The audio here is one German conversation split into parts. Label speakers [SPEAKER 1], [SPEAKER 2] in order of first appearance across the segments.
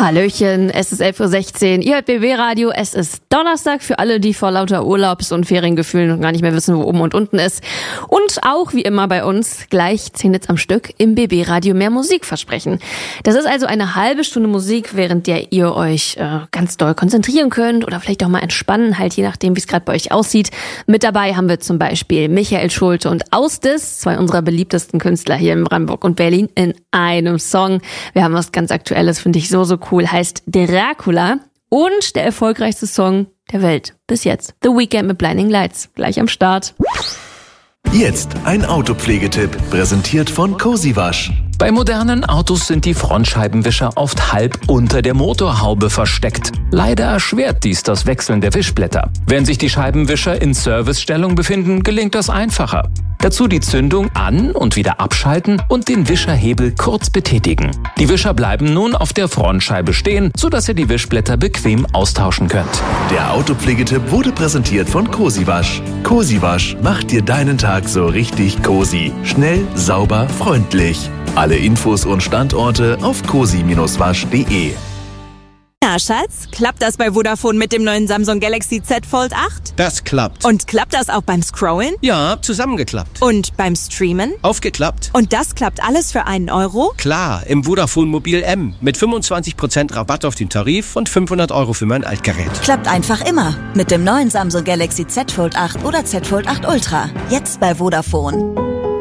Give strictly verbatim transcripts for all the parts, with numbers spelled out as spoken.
[SPEAKER 1] Hallöchen, es ist elf Uhr sechzehn, ihr hört B B Radio, es ist Donnerstag für alle, die vor lauter Urlaubs- und Feriengefühlen noch gar nicht mehr wissen, wo oben und unten ist. Und auch wie immer bei uns gleich zehn Hits am Stück im B B Radio mehr Musik versprechen. Das ist also eine halbe Stunde Musik, während der ihr euch äh, ganz doll konzentrieren könnt oder vielleicht auch mal entspannen, halt je nachdem, wie es gerade bei euch aussieht. Mit dabei haben wir zum Beispiel Michael Schulte und Ausdis, zwei unserer beliebtesten Künstler hier in Brandenburg und Berlin, in einem Song. Wir haben was ganz Aktuelles, finde ich so, so cool, heißt Dracula und der erfolgreichste Song der Welt bis jetzt. The Weeknd mit Blinding Lights, gleich am Start.
[SPEAKER 2] Jetzt ein Autopflegetipp, präsentiert von Cozy Wasch.
[SPEAKER 3] Bei modernen Autos sind die Frontscheibenwischer oft halb unter der Motorhaube versteckt. Leider erschwert dies das Wechseln der Wischblätter. Wenn sich die Scheibenwischer in Servicestellung befinden, gelingt das einfacher. Dazu die Zündung an- und wieder abschalten und den Wischerhebel kurz betätigen. Die Wischer bleiben nun auf der Frontscheibe stehen, sodass ihr die Wischblätter bequem austauschen könnt.
[SPEAKER 2] Der Autopflegetipp wurde präsentiert von Cozy Wasch. Cozy Wasch macht dir deinen Tag so richtig cozy. Schnell, sauber, freundlich. Alle Infos und Standorte auf cozy Bindestrich wasch punkt de.
[SPEAKER 4] Na, Schatz, klappt das bei Vodafone mit dem neuen Samsung Galaxy Z Fold acht?
[SPEAKER 5] Das klappt.
[SPEAKER 4] Und klappt das auch beim Scrollen?
[SPEAKER 5] Ja, zusammengeklappt.
[SPEAKER 4] Und beim Streamen?
[SPEAKER 5] Aufgeklappt.
[SPEAKER 4] Und das klappt alles für einen Euro?
[SPEAKER 5] Klar, im Vodafone Mobil M mit fünfundzwanzig Prozent Rabatt auf den Tarif und fünfhundert Euro für mein Altgerät.
[SPEAKER 6] Klappt einfach immer mit dem neuen Samsung Galaxy Z Fold acht oder Z Fold acht Ultra. Jetzt bei Vodafone.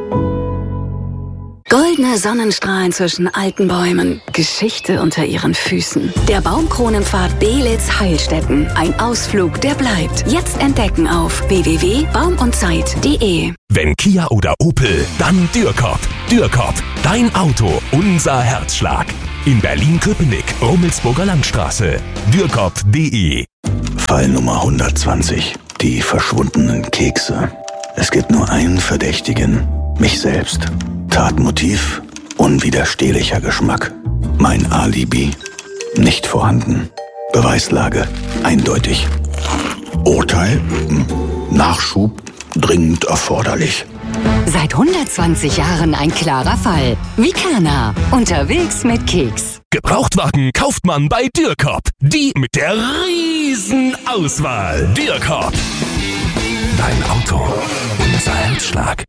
[SPEAKER 7] Goldene Sonnenstrahlen zwischen alten Bäumen, Geschichte unter ihren Füßen. Der Baumkronenpfad Beelitz-Heilstätten. Ein Ausflug, der bleibt. Jetzt entdecken auf w w w punkt baum und zeit punkt de.
[SPEAKER 8] Wenn Kia oder Opel, dann Dürkop. Dürkop, dein Auto, unser Herzschlag. In Berlin-Köpenick, Rummelsburger Landstraße. Dürkop punkt de.
[SPEAKER 9] Fall Nummer hundertzwanzig. Die verschwundenen Kekse. Es gibt nur einen Verdächtigen. Mich selbst. Tatmotiv, unwiderstehlicher Geschmack. Mein Alibi, nicht vorhanden. Beweislage, eindeutig. Urteil, Nachschub, dringend erforderlich.
[SPEAKER 7] Seit hundertzwanzig Jahren ein klarer Fall. Vicana, unterwegs mit Keks.
[SPEAKER 8] Gebrauchtwagen kauft man bei Dürkop. Die mit der riesen Auswahl. Dürkop. Dein Auto, unser Herzschlag.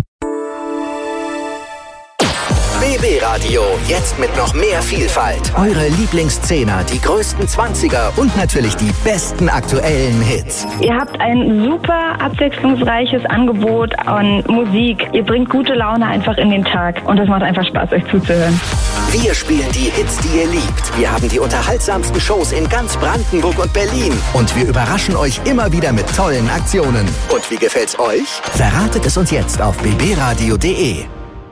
[SPEAKER 10] B B Radio, jetzt mit noch mehr Vielfalt. Eure Lieblingszehner, die größten Zwanziger und natürlich die besten aktuellen Hits.
[SPEAKER 11] Ihr habt ein super abwechslungsreiches Angebot an Musik. Ihr bringt gute Laune einfach in den Tag und es macht einfach Spaß, euch zuzuhören.
[SPEAKER 10] Wir spielen die Hits, die ihr liebt. Wir haben die unterhaltsamsten Shows in ganz Brandenburg und Berlin. Und wir überraschen euch immer wieder mit tollen Aktionen. Und wie gefällt's euch? Verratet es uns jetzt auf b b radio punkt de.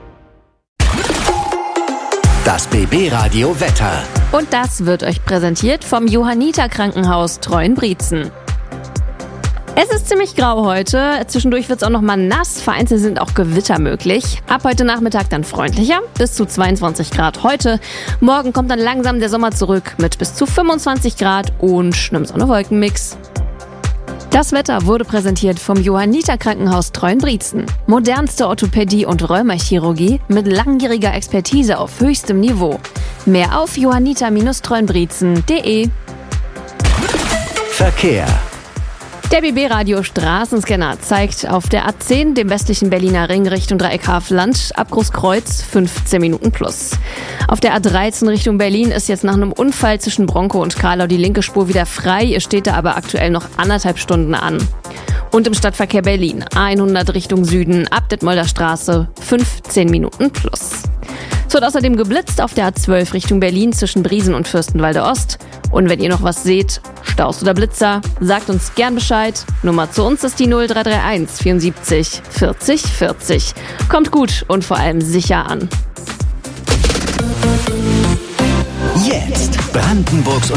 [SPEAKER 10] Das B B Radio Wetter.
[SPEAKER 1] Und das wird euch präsentiert vom Johanniter Krankenhaus Treuenbrietzen. Es ist ziemlich grau heute, zwischendurch wird es auch noch mal nass, vereinzelt sind auch Gewitter möglich. Ab heute Nachmittag dann freundlicher, bis zu zweiundzwanzig Grad heute. Morgen kommt dann langsam der Sommer zurück mit bis zu fünfundzwanzig Grad und einem Sonne-Wolken-Mix. Das Wetter wurde präsentiert vom Johanniter Krankenhaus Treuenbrietzen. Modernste Orthopädie und Rheumachirurgie mit langjähriger Expertise auf höchstem Niveau. Mehr auf johanniter Bindestrich treuenbrietzen punkt de.
[SPEAKER 10] Verkehr.
[SPEAKER 1] Der B B-Radio Straßenscanner zeigt auf der A zehn, dem westlichen Berliner Ring Richtung Dreieck Havelland, ab Großkreuz fünfzehn Minuten plus. Auf der A dreizehn Richtung Berlin ist jetzt nach einem Unfall zwischen Bronco und Karlau die linke Spur wieder frei, ihr steht da aber aktuell noch anderthalb Stunden an. Und im Stadtverkehr Berlin, A hundert Richtung Süden, ab Detmolder Straße fünfzehn Minuten plus. Es wird außerdem geblitzt auf der A zwölf Richtung Berlin zwischen Briesen und Fürstenwalde Ost. Und wenn ihr noch was seht, Staus oder Blitzer, sagt uns gern Bescheid. Nummer zu uns ist die null drei drei eins vierundsiebzig vierzig vierzig. Kommt gut und vor allem sicher an.
[SPEAKER 10] Jetzt Brandenburgs